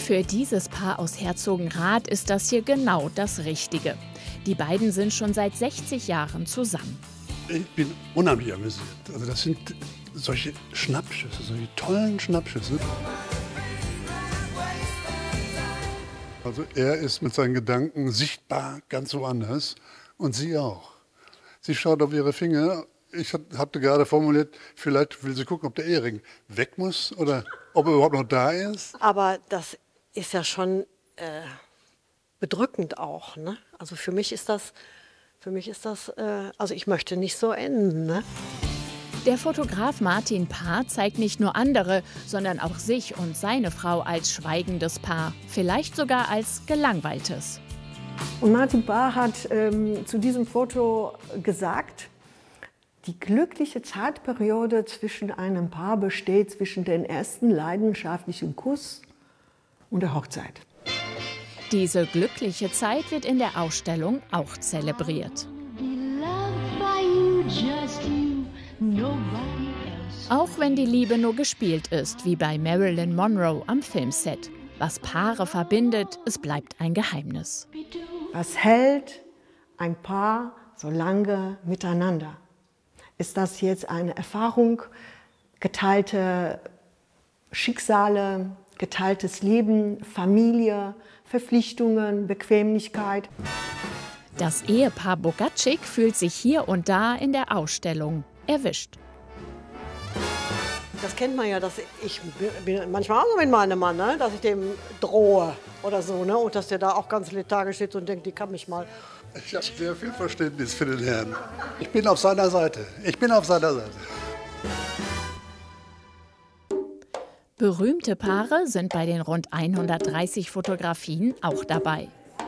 Für dieses Paar aus Herzogenrath ist das hier genau das Richtige. Die beiden sind schon seit 60 Jahren zusammen. Ich bin unheimlich amüsiert. Also das sind solche Schnappschüsse, solche tollen Schnappschüsse. Also er ist mit seinen Gedanken sichtbar ganz woanders und sie auch. Sie schaut auf ihre Finger. Ich hatte gerade formuliert, vielleicht will sie gucken, ob der Ehering weg muss oder ob er überhaupt noch da ist. Aber das ist ja schon bedrückend auch, ne? Also für mich ist das, also ich möchte nicht so enden, ne? Der Fotograf Martin Paar zeigt nicht nur andere, sondern auch sich und seine Frau als schweigendes Paar, vielleicht sogar als gelangweiltes. Und Martin Paar hat zu diesem Foto gesagt, die glückliche Zeitperiode zwischen einem Paar besteht zwischen dem ersten leidenschaftlichen Kuss und der Hochzeit. Diese glückliche Zeit wird in der Ausstellung auch zelebriert. Auch wenn die Liebe nur gespielt ist, wie bei Marilyn Monroe am Filmset. Was Paare verbindet, es bleibt ein Geheimnis. Was hält ein Paar so lange miteinander? Ist das jetzt eine Erfahrung, geteilte Schicksale, geteiltes Leben, Familie, Verpflichtungen, Bequemlichkeit? Das Ehepaar Bogatschik fühlt sich hier und da in der Ausstellung erwischt. Das kennt man ja, dass ich bin manchmal auch so mit meinem Mann, ne? Dass ich dem drohe oder so, ne? Und dass der da auch ganz lethargisch sitzt und denkt, die kann mich mal. Ich habe sehr viel Verständnis für den Herrn. Ich bin auf seiner Seite. Ich bin auf seiner Seite. Berühmte Paare sind bei den rund 130 Fotografien auch dabei.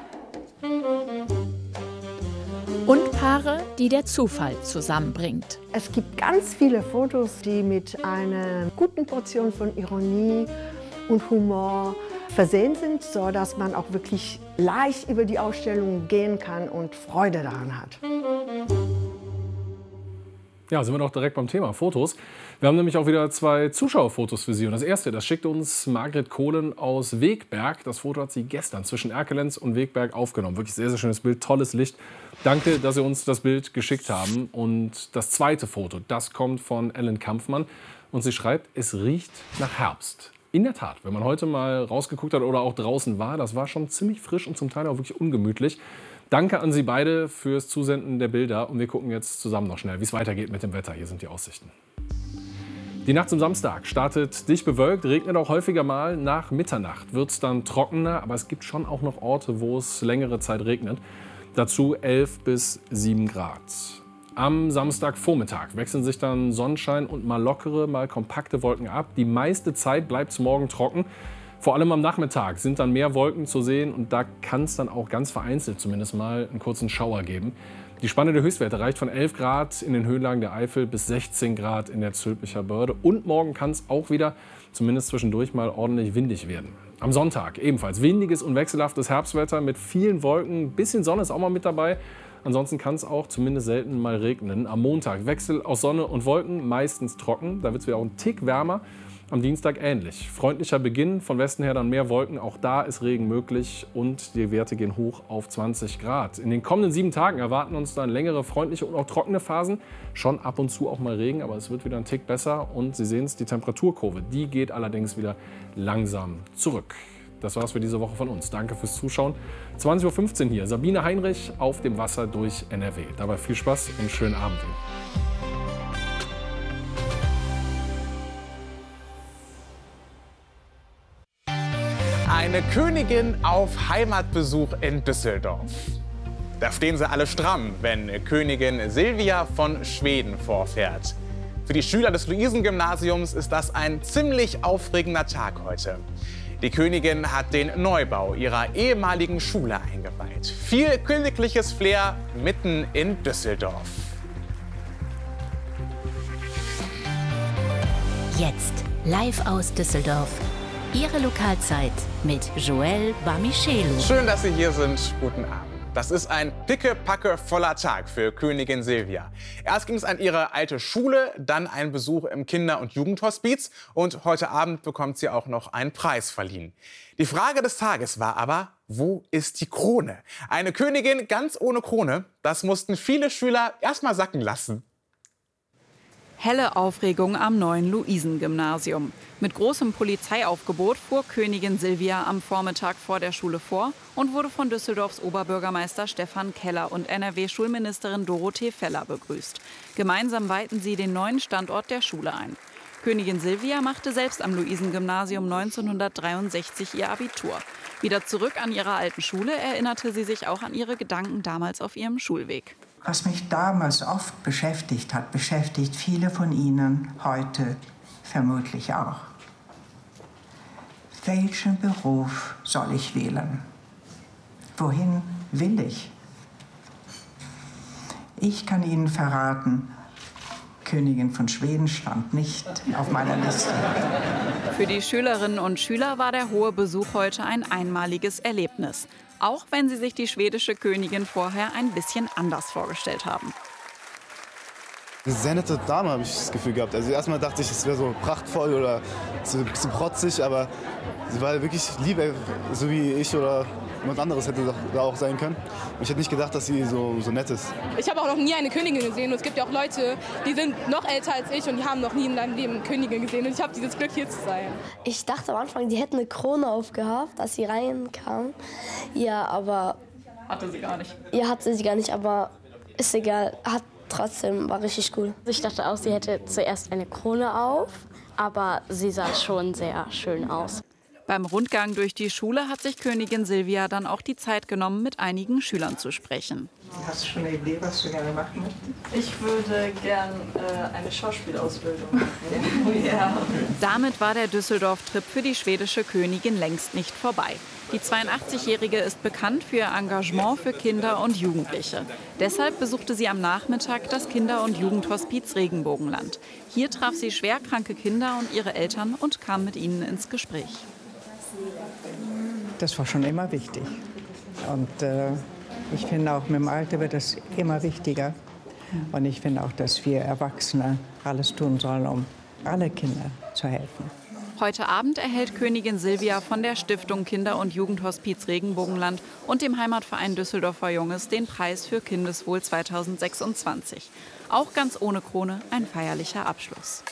Und Paare, die der Zufall zusammenbringt. Es gibt ganz viele Fotos, die mit einer guten Portion von Ironie und Humor versehen sind, sodass man auch wirklich leicht über die Ausstellung gehen kann und Freude daran hat. Ja, sind wir doch direkt beim Thema Fotos. Wir haben nämlich auch wieder 2 Zuschauerfotos für Sie. Und das erste, das schickte uns Margret Kohlen aus Wegberg. Das Foto hat sie gestern zwischen Erkelenz und Wegberg aufgenommen. Wirklich sehr, sehr schönes Bild, tolles Licht. Danke, dass Sie uns das Bild geschickt haben. Und das zweite Foto, das kommt von Ellen Kampfmann. Und sie schreibt, es riecht nach Herbst. In der Tat, wenn man heute mal rausgeguckt hat oder auch draußen war, das war schon ziemlich frisch und zum Teil auch wirklich ungemütlich. Danke an Sie beide fürs Zusenden der Bilder. Und wir gucken jetzt zusammen noch schnell, wie es weitergeht mit dem Wetter. Hier sind die Aussichten. Die Nacht zum Samstag startet dicht bewölkt, regnet auch häufiger mal. Nach Mitternacht wird es dann trockener, aber es gibt schon auch noch Orte, wo es längere Zeit regnet. Dazu 11 bis 7 Grad. Am Samstagvormittag wechseln sich dann Sonnenschein und mal lockere, mal kompakte Wolken ab. Die meiste Zeit bleibt es morgen trocken. Vor allem am Nachmittag sind dann mehr Wolken zu sehen und da kann es dann auch ganz vereinzelt zumindest mal einen kurzen Schauer geben. Die Spanne der Höchstwerte reicht von 11 Grad in den Höhenlagen der Eifel bis 16 Grad in der Zülpicher Börde. Und morgen kann es auch wieder, zumindest zwischendurch, mal ordentlich windig werden. Am Sonntag ebenfalls windiges und wechselhaftes Herbstwetter mit vielen Wolken. Ein bisschen Sonne ist auch mal mit dabei. Ansonsten kann es auch zumindest selten mal regnen. Am Montag Wechsel aus Sonne und Wolken, meistens trocken. Da wird es wieder auch ein Tick wärmer. Am Dienstag ähnlich. Freundlicher Beginn, von Westen her dann mehr Wolken. Auch da ist Regen möglich und die Werte gehen hoch auf 20 Grad. In den kommenden 7 Tagen erwarten uns dann längere, freundliche und auch trockene Phasen. Schon ab und zu auch mal Regen, aber es wird wieder ein Tick besser. Und Sie sehen es, die Temperaturkurve, die geht allerdings wieder langsam zurück. Das war's für diese Woche von uns. Danke fürs Zuschauen. 20:15 Uhr hier, Sabine Heinrich auf dem Wasser durch NRW. Dabei viel Spaß und schönen Abend. Eine Königin auf Heimatbesuch in Düsseldorf. Da stehen sie alle stramm, wenn Königin Silvia von Schweden vorfährt. Für die Schüler des Luisengymnasiums ist das ein ziemlich aufregender Tag heute. Die Königin hat den Neubau ihrer ehemaligen Schule eingeweiht. Viel königliches Flair mitten in Düsseldorf. Jetzt live aus Düsseldorf. Ihre Lokalzeit mit Joël Bamichelu. Schön, dass Sie hier sind. Guten Abend. Das ist ein pickepacke voller Tag für Königin Silvia. Erst ging es an ihre alte Schule, dann ein Besuch im Kinder- und Jugendhospiz und heute Abend bekommt sie auch noch einen Preis verliehen. Die Frage des Tages war aber, wo ist die Krone? Eine Königin ganz ohne Krone, das mussten viele Schüler erst mal sacken lassen. Helle Aufregung am neuen Luisengymnasium. Mit großem Polizeiaufgebot fuhr Königin Silvia am Vormittag vor der Schule vor und wurde von Düsseldorfs Oberbürgermeister Stefan Keller und NRW-Schulministerin Dorothee Feller begrüßt. Gemeinsam weihten sie den neuen Standort der Schule ein. Königin Silvia machte selbst am Luisengymnasium 1963 ihr Abitur. Wieder zurück an ihrer alten Schule erinnerte sie sich auch an ihre Gedanken damals auf ihrem Schulweg. Was mich damals oft beschäftigt hat, beschäftigt viele von Ihnen heute vermutlich auch. Welchen Beruf soll ich wählen? Wohin will ich? Ich kann Ihnen verraten, Königin von Schweden stand nicht auf meiner Liste. Für die Schülerinnen und Schüler war der hohe Besuch heute ein einmaliges Erlebnis. Auch wenn sie sich die schwedische Königin vorher ein bisschen anders vorgestellt haben. Eine sehr nette Dame, habe ich das Gefühl gehabt. Also erstmal dachte ich, es wäre so prachtvoll oder so ein bisschen protzig, aber sie war wirklich lieb, so wie ich oder jemand anderes hätte da auch sein können. Und ich hätte nicht gedacht, dass sie so nett ist. Ich habe auch noch nie eine Königin gesehen und es gibt ja auch Leute, die sind noch älter als ich und die haben noch nie in ihrem Leben eine Königin gesehen und ich habe dieses Glück, hier zu sein. Ich dachte am Anfang, die hätten eine Krone aufgehabt, als sie reinkam. Ja, aber... Hatte sie gar nicht. Ja, hatte sie gar nicht, aber ist egal. Trotzdem war richtig cool. Ich dachte auch, sie hätte zuerst eine Krone auf, aber sie sah schon sehr schön aus. Beim Rundgang durch die Schule hat sich Königin Silvia dann auch die Zeit genommen, mit einigen Schülern zu sprechen. Hast du schon eine Idee, was du gerne machen möchtest? Ich würde gern eine Schauspielausbildung machen. Ja. Damit war der Düsseldorf-Trip für die schwedische Königin längst nicht vorbei. Die 82-Jährige ist bekannt für ihr Engagement für Kinder und Jugendliche. Deshalb besuchte sie am Nachmittag das Kinder- und Jugendhospiz Regenbogenland. Hier traf sie schwerkranke Kinder und ihre Eltern und kam mit ihnen ins Gespräch. Das war schon immer wichtig. Und ich finde auch, mit dem Alter wird das immer wichtiger. Und ich finde auch, dass wir Erwachsene alles tun sollen, um alle Kinder zu helfen. Heute Abend erhält Königin Silvia von der Stiftung Kinder- und Jugendhospiz Regenbogenland und dem Heimatverein Düsseldorfer Junges den Preis für Kindeswohl 2026. Auch ganz ohne Krone ein feierlicher Abschluss.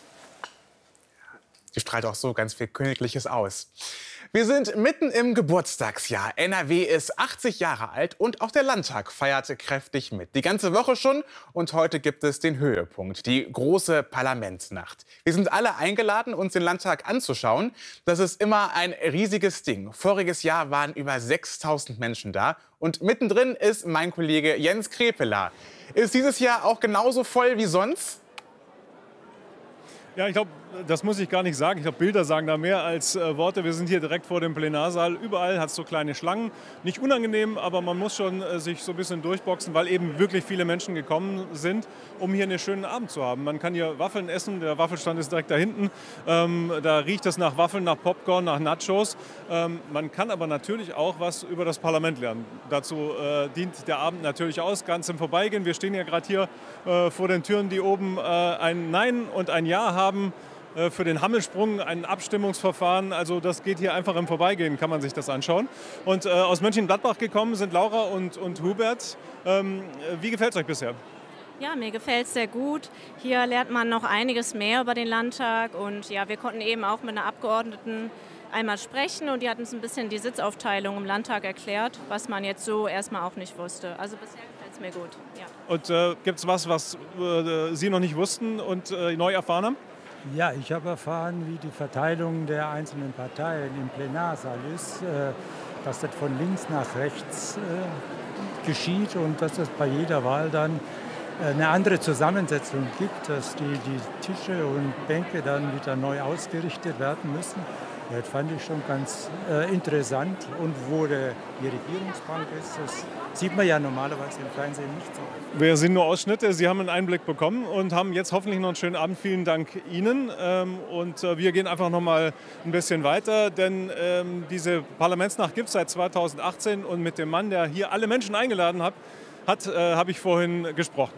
Die strahlt auch so ganz viel Königliches aus. Wir sind mitten im Geburtstagsjahr. NRW ist 80 Jahre alt und auch der Landtag feierte kräftig mit. Die ganze Woche schon und heute gibt es den Höhepunkt, die große Parlamentsnacht. Wir sind alle eingeladen, uns den Landtag anzuschauen. Das ist immer ein riesiges Ding. Voriges Jahr waren über 6.000 Menschen da und mittendrin ist mein Kollege Jens Krepeler. Ist dieses Jahr auch genauso voll wie sonst? Ja, ich glaube, das muss ich gar nicht sagen. Ich glaube, Bilder sagen da mehr als Worte. Wir sind hier direkt vor dem Plenarsaal. Überall hat es so kleine Schlangen. Nicht unangenehm, aber man muss schon sich so ein bisschen durchboxen, weil eben wirklich viele Menschen gekommen sind, um hier einen schönen Abend zu haben. Man kann hier Waffeln essen. Der Waffelstand ist direkt da hinten. Da riecht es nach Waffeln, nach Popcorn, nach Nachos. Man kann aber natürlich auch was über das Parlament lernen. Dazu dient der Abend natürlich aus. Ganz im Vorbeigehen. Wir stehen ja gerade hier vor den Türen, die oben ein Nein und ein Ja haben. Für den Hammelsprung ein Abstimmungsverfahren. Also das geht hier einfach im Vorbeigehen, kann man sich das anschauen. Und aus Mönchengladbach gekommen sind Laura und Hubert. Wie gefällt es euch bisher? Ja, mir gefällt es sehr gut. Hier lernt man noch einiges mehr über den Landtag. Und ja, wir konnten eben auch mit einer Abgeordneten einmal sprechen. Und die hat uns ein bisschen die Sitzaufteilung im Landtag erklärt, was man jetzt so erstmal auch nicht wusste. Also bisher gefällt es mir gut. Ja. Und gibt es was Sie noch nicht wussten und neu erfahren haben? Ja, ich habe erfahren, wie die Verteilung der einzelnen Parteien im Plenarsaal ist, dass das von links nach rechts geschieht und dass es bei jeder Wahl dann eine andere Zusammensetzung gibt, dass die Tische und Bänke dann wieder neu ausgerichtet werden müssen. Das fand ich schon ganz interessant. Und wo die Regierungsbank ist, das sieht man ja normalerweise im Fernsehen nicht so. Wir sehen nur Ausschnitte. Sie haben einen Einblick bekommen und haben jetzt hoffentlich noch einen schönen Abend. Vielen Dank Ihnen. Und wir gehen einfach noch mal ein bisschen weiter, denn diese Parlamentsnacht gibt es seit 2018 und mit dem Mann, der hier alle Menschen eingeladen hat, habe ich vorhin gesprochen.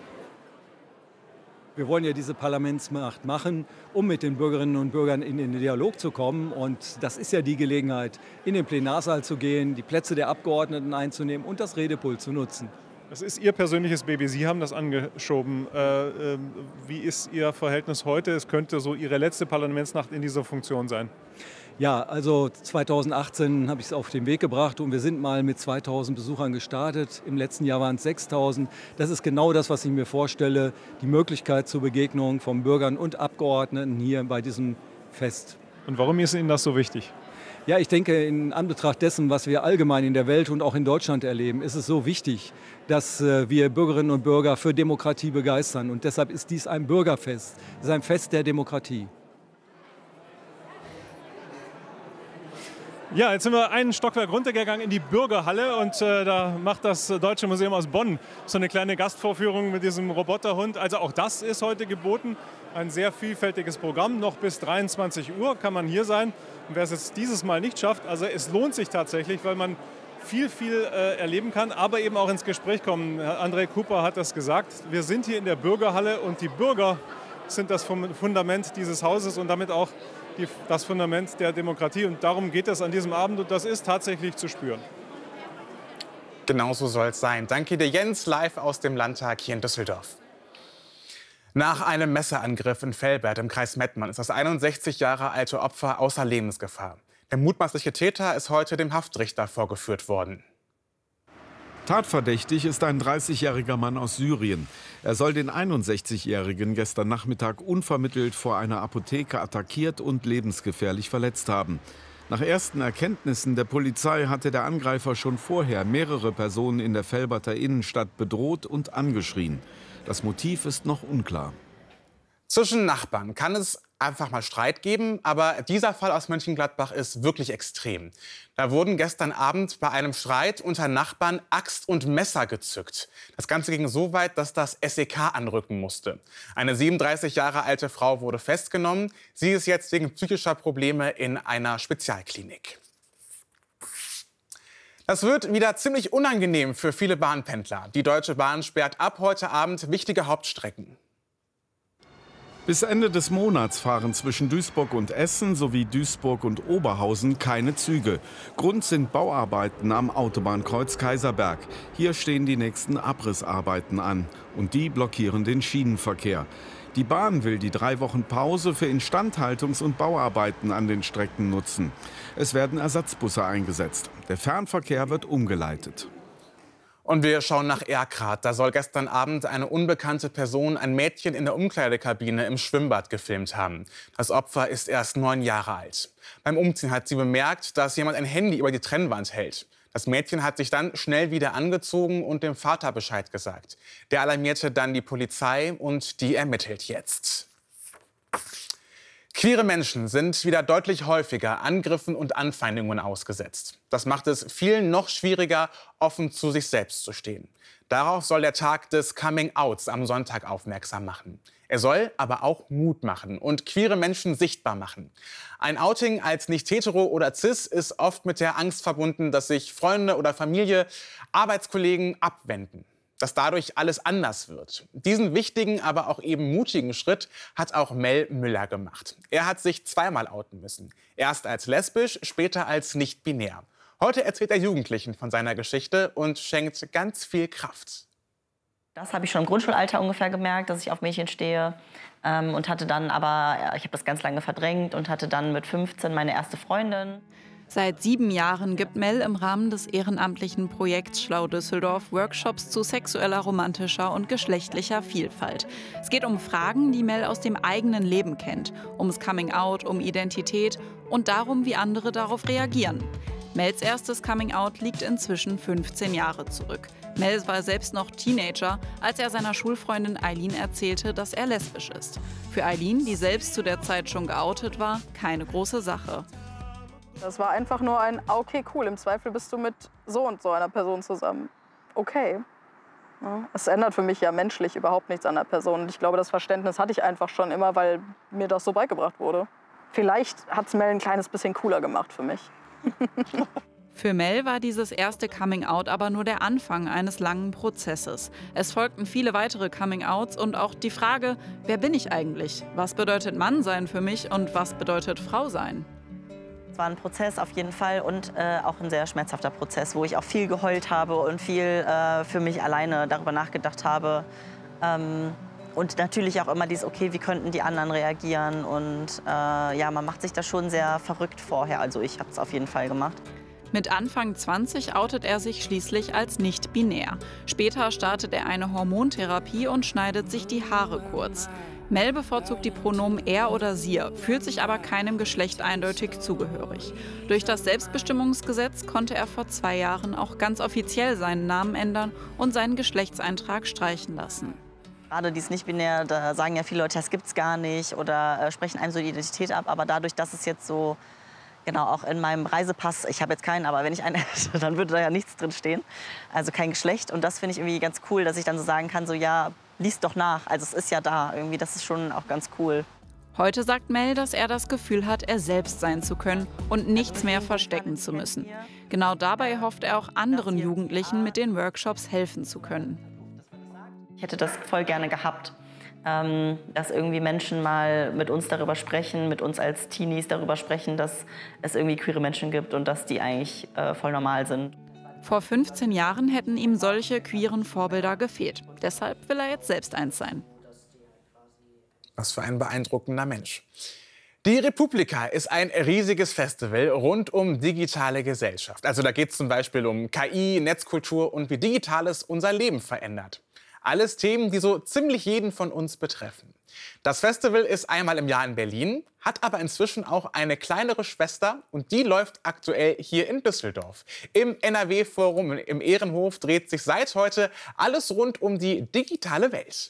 Wir wollen ja diese Parlamentsnacht machen, um mit den Bürgerinnen und Bürgern in den Dialog zu kommen. Und das ist ja die Gelegenheit, in den Plenarsaal zu gehen, die Plätze der Abgeordneten einzunehmen und das Redepult zu nutzen. Das ist Ihr persönliches Baby. Sie haben das angeschoben. Wie ist Ihr Verhältnis heute? Es könnte so Ihre letzte Parlamentsnacht in dieser Funktion sein. Ja, also 2018 habe ich es auf den Weg gebracht und wir sind mal mit 2000 Besuchern gestartet. Im letzten Jahr waren es 6000. Das ist genau das, was ich mir vorstelle, die Möglichkeit zur Begegnung von Bürgern und Abgeordneten hier bei diesem Fest. Und warum ist Ihnen das so wichtig? Ja, ich denke, in Anbetracht dessen, was wir allgemein in der Welt und auch in Deutschland erleben, ist es so wichtig, dass wir Bürgerinnen und Bürger für Demokratie begeistern. Und deshalb ist dies ein Bürgerfest, es ist ein Fest der Demokratie. Ja, jetzt sind wir einen Stockwerk runtergegangen in die Bürgerhalle und da macht das Deutsche Museum aus Bonn so eine kleine Gastvorführung mit diesem Roboterhund. Also auch das ist heute geboten. Ein sehr vielfältiges Programm. Noch bis 23 Uhr kann man hier sein. Und wer es jetzt dieses Mal nicht schafft, also es lohnt sich tatsächlich, weil man viel erleben kann, aber eben auch ins Gespräch kommen. André Cooper hat das gesagt. Wir sind hier in der Bürgerhalle und die Bürger sind das Fundament dieses Hauses und damit auch das Fundament der Demokratie. Und darum geht es an diesem Abend und das ist tatsächlich zu spüren. Genauso soll es sein. Danke dir, Jens, live aus dem Landtag hier in Düsseldorf. Nach einem Messerangriff in Velbert im Kreis Mettmann ist das 61 Jahre alte Opfer außer Lebensgefahr. Der mutmaßliche Täter ist heute dem Haftrichter vorgeführt worden. Tatverdächtig ist ein 30-jähriger Mann aus Syrien. Er soll den 61-jährigen gestern Nachmittag unvermittelt vor einer Apotheke attackiert und lebensgefährlich verletzt haben. Nach ersten Erkenntnissen der Polizei hatte der Angreifer schon vorher mehrere Personen in der Velberter Innenstadt bedroht und angeschrien. Das Motiv ist noch unklar. Zwischen Nachbarn kann es einfach mal Streit geben, aber dieser Fall aus Mönchengladbach ist wirklich extrem. Da wurden gestern Abend bei einem Streit unter Nachbarn Axt und Messer gezückt. Das Ganze ging so weit, dass das SEK anrücken musste. Eine 37 Jahre alte Frau wurde festgenommen. Sie ist jetzt wegen psychischer Probleme in einer Spezialklinik. Das wird wieder ziemlich unangenehm für viele Bahnpendler. Die Deutsche Bahn sperrt ab heute Abend wichtige Hauptstrecken. Bis Ende des Monats fahren zwischen Duisburg und Essen sowie Duisburg und Oberhausen keine Züge. Grund sind Bauarbeiten am Autobahnkreuz Kaiserberg. Hier stehen die nächsten Abrissarbeiten an und die blockieren den Schienenverkehr. Die Bahn will die 3 Wochen Pause für Instandhaltungs- und Bauarbeiten an den Strecken nutzen. Es werden Ersatzbusse eingesetzt. Der Fernverkehr wird umgeleitet. Und wir schauen nach Erkrath. Da soll gestern Abend eine unbekannte Person ein Mädchen in der Umkleidekabine im Schwimmbad gefilmt haben. Das Opfer ist erst 9 Jahre alt. Beim Umziehen hat sie bemerkt, dass jemand ein Handy über die Trennwand hält. Das Mädchen hat sich dann schnell wieder angezogen und dem Vater Bescheid gesagt. Der alarmierte dann die Polizei und die ermittelt jetzt. Queere Menschen sind wieder deutlich häufiger Angriffen und Anfeindungen ausgesetzt. Das macht es vielen noch schwieriger, offen zu sich selbst zu stehen. Darauf soll der Tag des Coming-Outs am Sonntag aufmerksam machen. Er soll aber auch Mut machen und queere Menschen sichtbar machen. Ein Outing als nicht-hetero oder cis ist oft mit der Angst verbunden, dass sich Freunde oder Familie, Arbeitskollegen abwenden. Dass dadurch alles anders wird. Diesen wichtigen, aber auch eben mutigen Schritt hat auch Mel Müller gemacht. Er hat sich zweimal outen müssen. Erst als lesbisch, später als nicht-binär. Heute erzählt er Jugendlichen von seiner Geschichte und schenkt ganz viel Kraft. Das habe ich schon im Grundschulalter ungefähr gemerkt, dass ich auf Mädchen stehe. Und hatte dann aber, ich habe das ganz lange verdrängt und hatte dann mit 15 meine erste Freundin. Seit 7 Jahren gibt Mel im Rahmen des ehrenamtlichen Projekts Schlau Düsseldorf Workshops zu sexueller, romantischer und geschlechtlicher Vielfalt. Es geht um Fragen, die Mel aus dem eigenen Leben kennt, ums Coming-out, um Identität und darum, wie andere darauf reagieren. Mels erstes Coming-out liegt inzwischen 15 Jahre zurück. Mel war selbst noch Teenager, als er seiner Schulfreundin Eileen erzählte, dass er lesbisch ist. Für Eileen, die selbst zu der Zeit schon geoutet war, keine große Sache. Das war einfach nur ein, okay, cool, im Zweifel bist du mit so und so einer Person zusammen. Okay. Ja, es ändert für mich ja menschlich überhaupt nichts an der Person. Und ich glaube, das Verständnis hatte ich einfach schon immer, weil mir das so beigebracht wurde. Vielleicht hat es Mel ein kleines bisschen cooler gemacht für mich. Für Mel war dieses erste Coming-out aber nur der Anfang eines langen Prozesses. Es folgten viele weitere Coming-outs und auch die Frage, wer bin ich eigentlich? Was bedeutet Mann sein für mich und was bedeutet Frau sein? Es war ein Prozess auf jeden Fall und auch ein sehr schmerzhafter Prozess, wo ich auch viel geheult habe und viel für mich alleine darüber nachgedacht habe. Und natürlich auch immer dieses, okay, wie könnten die anderen reagieren? Und ja, man macht sich da schon sehr verrückt vorher. Also ich habe es auf jeden Fall gemacht. Mit Anfang 20 outet er sich schließlich als nicht binär. Später startet er eine Hormontherapie und schneidet sich die Haare kurz. Mel bevorzugt die Pronomen er oder sie, fühlt sich aber keinem Geschlecht eindeutig zugehörig. Durch das Selbstbestimmungsgesetz konnte er vor 2 Jahren auch ganz offiziell seinen Namen ändern und seinen Geschlechtseintrag streichen lassen. Gerade dieses Nicht-Binär, da sagen ja viele Leute, das gibt's gar nicht oder sprechen einem so die Identität ab. Aber dadurch, dass es jetzt so, genau, auch in meinem Reisepass, ich habe jetzt keinen, aber wenn ich einen hätte, dann würde da ja nichts drin stehen. Also kein Geschlecht. Und das finde ich irgendwie ganz cool, dass ich dann so sagen kann, so ja, lies doch nach. Also es ist ja da irgendwie, das ist schon auch ganz cool. Heute sagt Mel, dass er das Gefühl hat, er selbst sein zu können und nichts mehr verstecken zu müssen. Genau dabei hofft er auch anderen Jugendlichen mit den Workshops helfen zu können. Ich hätte das voll gerne gehabt, dass irgendwie Menschen mal mit uns darüber sprechen, mit uns als Teenies darüber sprechen, dass es irgendwie queere Menschen gibt und dass die eigentlich voll normal sind. Vor 15 Jahren hätten ihm solche queeren Vorbilder gefehlt. Deshalb will er jetzt selbst eins sein. Was für ein beeindruckender Mensch. Die Republika ist ein riesiges Festival rund um digitale Gesellschaft. Also da geht es zum Beispiel um KI, Netzkultur und wie Digitales unser Leben verändert. Alles Themen, die so ziemlich jeden von uns betreffen. Das Festival ist einmal im Jahr in Berlin, hat aber inzwischen auch eine kleinere Schwester und die läuft aktuell hier in Düsseldorf. Im NRW-Forum im Ehrenhof dreht sich seit heute alles rund um die digitale Welt.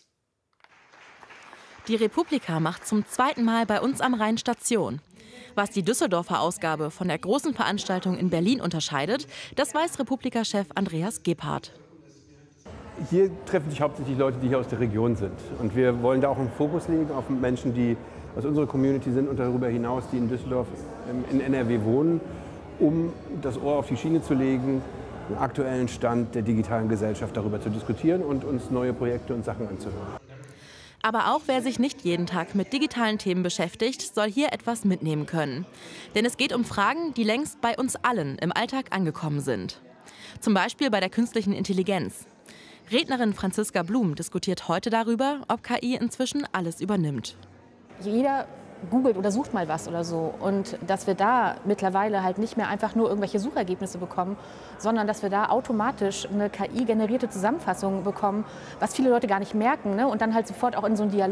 Die Republika macht zum 2. Mal bei uns am Rhein Station. Was die Düsseldorfer Ausgabe von der großen Veranstaltung in Berlin unterscheidet, das weiß Republika-Chef Andreas Gebhardt. Hier treffen sich hauptsächlich Leute, die hier aus der Region sind. Und wir wollen da auch einen Fokus legen auf Menschen, die aus unserer Community sind und darüber hinaus, die in Düsseldorf, in NRW wohnen, um das Ohr auf die Schiene zu legen, den aktuellen Stand der digitalen Gesellschaft darüber zu diskutieren und uns neue Projekte und Sachen anzuhören. Aber auch wer sich nicht jeden Tag mit digitalen Themen beschäftigt, soll hier etwas mitnehmen können. Denn es geht um Fragen, die längst bei uns allen im Alltag angekommen sind. Zum Beispiel bei der künstlichen Intelligenz. Rednerin Franziska Blum diskutiert heute darüber, ob KI inzwischen alles übernimmt. Jeder googelt oder sucht mal was oder so. Und dass wir da mittlerweile halt nicht mehr einfach nur irgendwelche Suchergebnisse bekommen, sondern dass wir da automatisch eine KI-generierte Zusammenfassung bekommen, was viele Leute gar nicht merken, ne? Und dann halt sofort auch in so einen Dialog